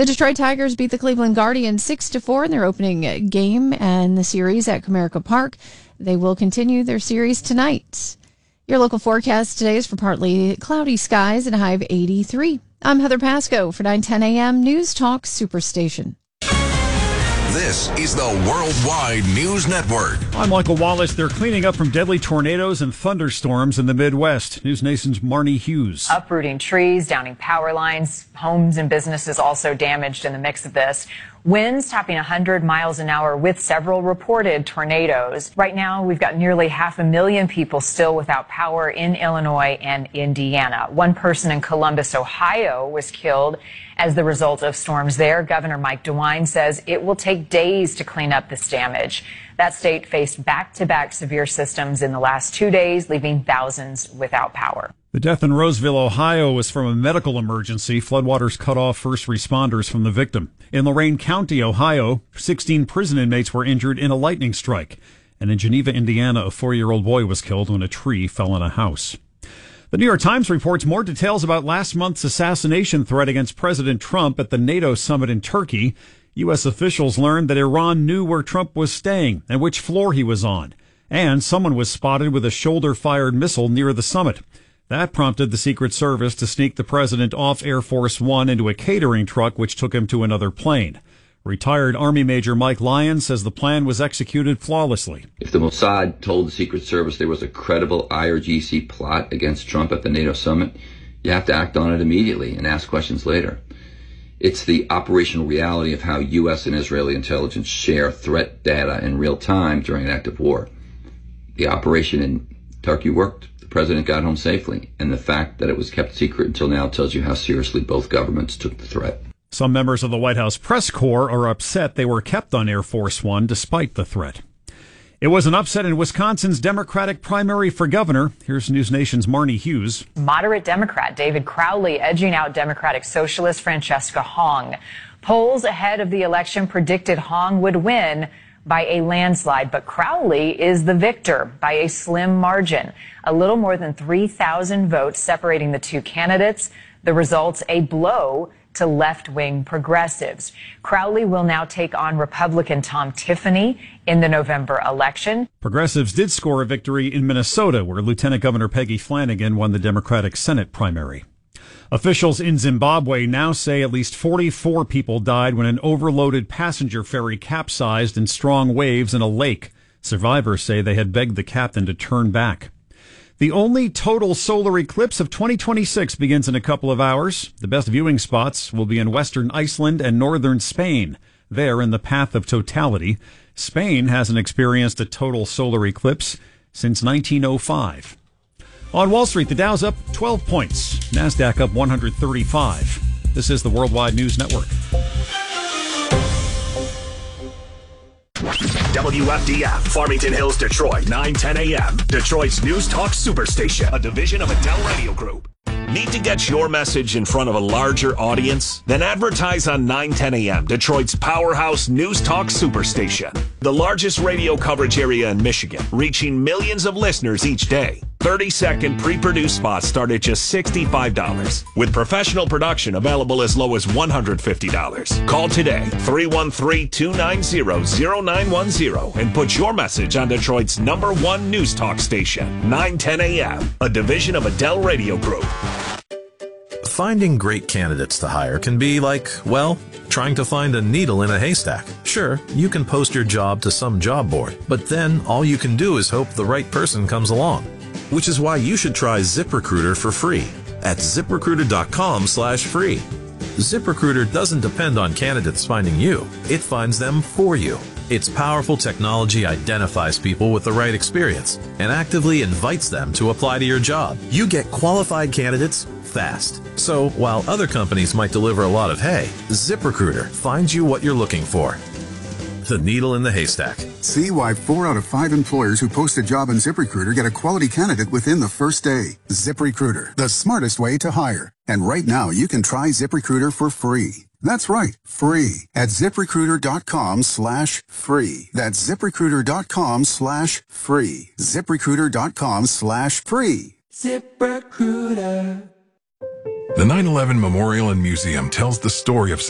The Detroit Tigers beat the Cleveland Guardians 6-4 in their opening game and the series at Comerica Park. They will continue their series tonight. Your local forecast today is for partly cloudy skies and a high of 83. I'm Heather Pasco for 910 AM News Talk Superstation. This is the Worldwide News Network. I'm Michael Wallace. They're cleaning up from deadly tornadoes and thunderstorms in the Midwest. News Nation's Marnie Hughes. Uprooting trees, downing power lines, homes and businesses also damaged in the mix of this. Winds topping 100 miles an hour with several reported tornadoes. Right now, we've got nearly 500,000 people still without power in Illinois and Indiana. One person in Columbus, Ohio, was killed as the result of storms there. Governor Mike DeWine says it will take days to clean up this damage. That state faced back-to-back severe systems in the last 2 days, leaving thousands without power. The death in Roseville, Ohio was from a medical emergency. Floodwaters cut off first responders from the victim. In Lorain County, Ohio, 16 prison inmates were injured in a lightning strike. And in Geneva, Indiana, a 4-year-old boy was killed when a tree fell on a house. The New York Times reports more details about last month's assassination threat against President Trump at the NATO summit in Turkey. U.S. officials learned that Iran knew where Trump was staying and which floor he was on. And someone was spotted with a shoulder-fired missile near the summit. That prompted the Secret Service to sneak the president off Air Force One into a catering truck, which took him to another plane. Retired Army Major Mike Lyons says the plan was executed flawlessly. If the Mossad told the Secret Service there was a credible IRGC plot against Trump at the NATO summit, you have to act on it immediately and ask questions later. It's the operational reality of how U.S. and Israeli intelligence share threat data in real time during an active war. The operation in Turkey worked. The president got home safely, and the fact that it was kept secret until now tells you how seriously both governments took the threat. Some members of the White House press corps are upset they were kept on Air Force One despite the threat. It was an upset in Wisconsin's Democratic primary for governor. Here's News Nation's Marnie Hughes. Moderate Democrat David Crowley edging out Democratic Socialist Francesca Hong. Polls ahead of the election predicted Hong would win by a landslide, but Crowley is the victor by a slim margin. A little more than 3,000 votes separating the two candidates. The results a blow to left-wing progressives. Crowley will now take on Republican Tom Tiffany in the November election. Progressives did score a victory in Minnesota, where Lieutenant Governor Peggy Flanagan won the Democratic Senate primary. Officials in Zimbabwe now say at least 44 people died when an overloaded passenger ferry capsized in strong waves in a lake. Survivors say they had begged the captain to turn back. The only total solar eclipse of 2026 begins in a couple of hours. The best viewing spots will be in western Iceland and northern Spain. They're in the path of totality. Spain hasn't experienced a total solar eclipse since 1905. On Wall Street, the Dow's up 12 points. NASDAQ up 135. This is the Worldwide News Network. WFDF, Farmington Hills, Detroit, 910 AM. Detroit's News Talk Superstation, a division of Adele Radio Group. Need to get your message in front of a larger audience? Then advertise on 910 AM, Detroit's powerhouse News Talk Superstation. The largest radio coverage area in Michigan, reaching millions of listeners each day. 30-second pre-produced spots start at just $65, with professional production available as low as $150. Call today, 313-290-0910, and put your message on Detroit's #1 News Talk station, 910 AM, a division of Adele Radio Group. Finding great candidates to hire can be like, well, trying to find a needle in a haystack. Sure, you can post your job to some job board, but then all you can do is hope the right person comes along. Which is why you should try ZipRecruiter for free at ZipRecruiter.com/free. ZipRecruiter doesn't depend on candidates finding you. It finds them for you. Its powerful technology identifies people with the right experience and actively invites them to apply to your job. You get qualified candidates fast. So while other companies might deliver a lot of hay, ZipRecruiter finds you what you're looking for. The needle in the haystack. See why 4 out of 5 employers who post a job on ZipRecruiter get a quality candidate within the first day. ZipRecruiter, the smartest way to hire. And right now, you can try ZipRecruiter for free. That's right, free at ZipRecruiter.com/free. That's ZipRecruiter.com/free. ZipRecruiter.com/free. ZipRecruiter. The 9/11 Memorial and Museum tells the story of